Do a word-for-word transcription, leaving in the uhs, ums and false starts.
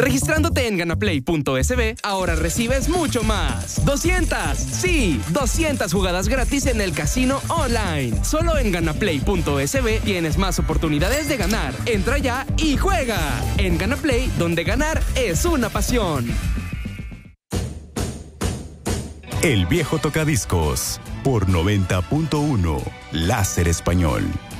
Registrándote en ganaplay punto es be, ahora recibes mucho más. doscientas, sí, doscientas jugadas gratis en el casino online. Solo en ganaplay punto es be tienes más oportunidades de ganar. Entra ya y juega. En Ganaplay, donde ganar es una pasión. El viejo tocadiscos por noventa punto uno Láser Español.